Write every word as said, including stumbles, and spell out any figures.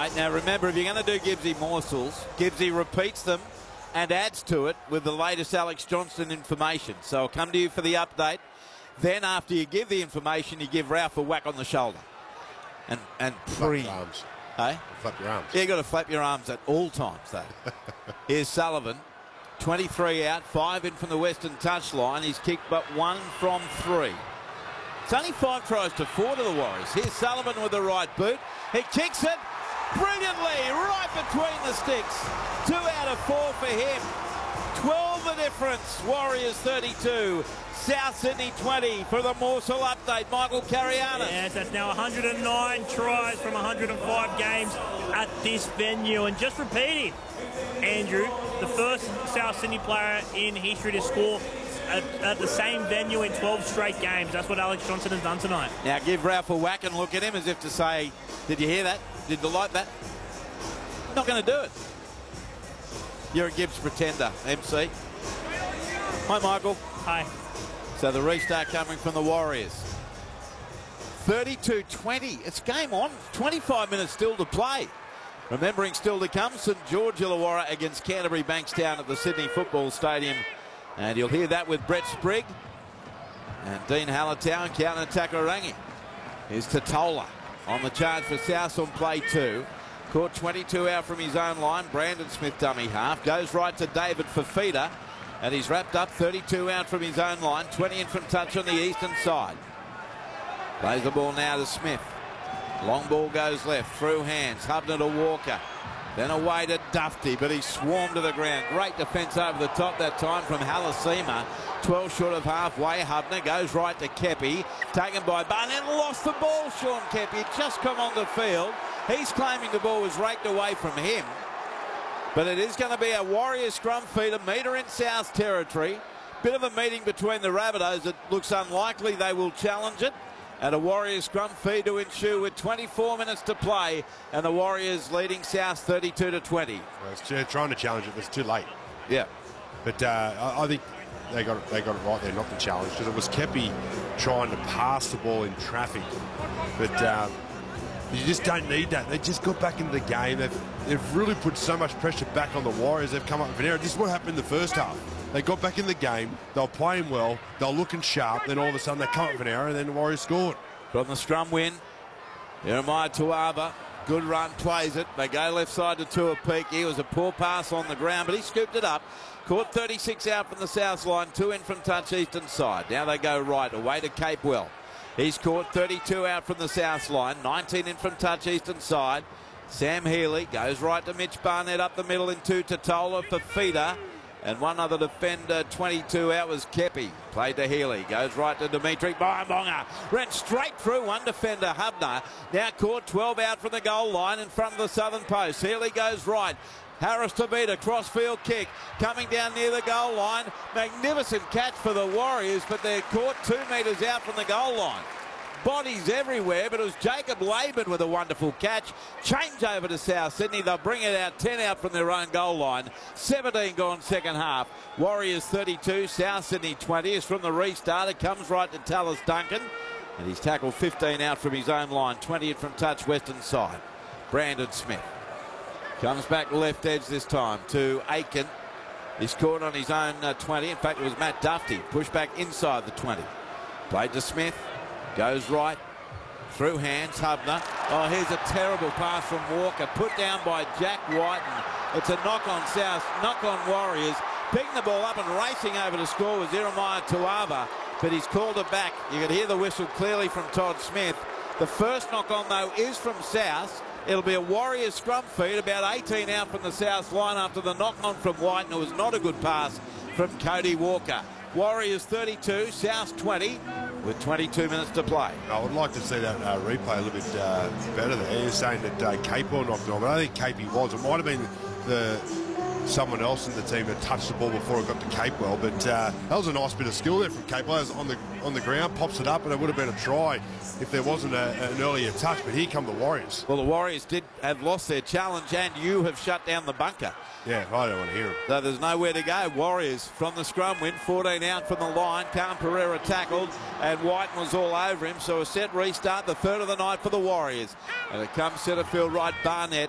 mate. Now, remember, if you're going to do Gibbsy morsels, Gibbsy repeats them and adds to it with the latest Alex Johnston information. So I'll come to you for the update. Then after you give the information, you give Ralph a whack on the shoulder. And, and pre. Flap your arms. Hey? Flap your arms. Yeah, you've got to flap your arms at all times, though. Here's Sullivan. twenty-three out, five in from the Western touchline. He's kicked but one from three. It's only five tries to four to the Warriors. Here's Sullivan with the right boot. He kicks it brilliantly right between the sticks. Two out of four for him. twelve the difference. Warriors thirty-two. South Sydney twenty for the morsel update. Michael Carianis. Yes, that's now one hundred nine tries from one hundred five games at this venue. And just repeating, Andrew, the first South Sydney player in history to score at, at the same venue in twelve straight games. That's what Alex Johnston has done tonight. Now give Ralph a whack and look at him as if to say, did you hear that? Did you like that? Not going to do it. You're a Gibbs pretender, M C. Hi, Michael. Hi. So the restart coming from the Warriors. thirty-two twenty. It's game on. twenty-five minutes still to play. Remembering still to come, St George Illawarra against Canterbury Bankstown at the Sydney Football Stadium. And you'll hear that with Brett Sprigg and Dean Hallertown counter Takarangi. Here's Totola on the charge for South on play two. Caught twenty-two out from his own line. Brandon Smith dummy half. Goes right to David Fafita. And he's wrapped up thirty-two out from his own line. twenty in from touch on the eastern side. Plays the ball now to Smith. Long ball goes left. Through hands. Hubner to Walker. Then away to Dufty, but he swarmed to the ground. Great defence over the top that time from Halasima. twelve short of halfway. Hubner goes right to Kepi. Taken by Barnett. Lost the ball, Sean Kepi. Had just come on the field. He's claiming the ball was raked away from him. But it is going to be a Warriors scrum feed, a metre in South territory. Bit of a meeting between the Rabbitohs. It looks unlikely they will challenge it. And a Warriors scrum feed to ensue with twenty-four minutes to play. And the Warriors leading South thirty-two to twenty. Well, it's, they're trying to challenge it, but it's too late. Yeah. But uh, I, I think they got, it, they got it right there not to challenge, because it was Kepi trying to pass the ball in traffic. But um, you just don't need that. They just got back into the game. They've, they've really put so much pressure back on the Warriors. They've come up with an error. This is what happened in the first half. They got back in the game. They were playing well. They were looking sharp. Then all of a sudden they come up with an error, and then the Warriors scored. From the scrum win, Jeremiah Tuava. Good run, plays it. They go left side to Tua Peak. He was a poor pass on the ground, but he scooped it up. Caught thirty-six out from the south line. Two in from touch eastern side. Now they go right, away to Capewell. He's caught thirty-two out from the south line. nineteen in from touch eastern side. Sam Healy goes right to Mitch Barnett up the middle into Totola for Feeder. And one other defender, twenty-two out, was Kepi. Played to Healy. Goes right to Dimitri Bayambonga. Ran straight through one defender, Hubner. Now caught twelve out from the goal line in front of the southern post. Healy goes right. Harris to beat a crossfield kick. Coming down near the goal line. Magnificent catch for the Warriors, but they're caught two metres out from the goal line. Bodies everywhere, but it was Jacob Laban with a wonderful catch. Change over to South Sydney. They'll bring it out, ten out from their own goal line. seventeen gone second half. Warriors thirty-two, South Sydney twenty. Is from the restart. It comes right to Tallis Duncan. And he's tackled fifteen out from his own line. twenty in from touch western side. Brandon Smith comes back left edge this time to Aiken. He's caught on his own uh, twenty. In fact, it was Matt Dufty. Pushed back inside the twenty. Played to Smith. Goes right, through hands, Hubner. Oh, here's a terrible pass from Walker, put down by Jack Whiten. It's a knock on South, knock on Warriors. Picking the ball up and racing over to score was Jeremiah Tuava, but he's called it back. You could hear the whistle clearly from Todd Smith. The first knock on, though, is from South. It'll be a Warriors scrum feed, about eighteen out from the South line after the knock on from Whiten. It was not a good pass from Cody Walker. Warriors thirty-two, South twenty, with twenty-two minutes to play. I would like to see that uh, replay a little bit uh, better there. You're saying that uh, Capewell knocked it on, but I think Capey was. It might have been the someone else in the team that touched the ball before it got to Capewell, but uh, that was a nice bit of skill there from Capewell. It was on the on the ground, pops it up, and it would have been a try if there wasn't a, an earlier touch. But here come the Warriors. Well, the Warriors did have lost their challenge, and you have shut down the bunker. Yeah, I don't want to hear it. So there's nowhere to go. Warriors from the scrum win, fourteen out from the line. Khan Pereira tackled, and Whiten was all over him. So a set restart, the third of the night for the Warriors. And it comes centre field right, Barnett.